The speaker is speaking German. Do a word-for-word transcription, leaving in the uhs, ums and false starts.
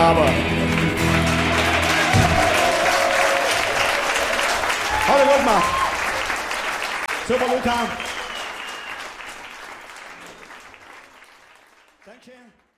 aber. Hat er gut gemacht. Super, Luca. Danke.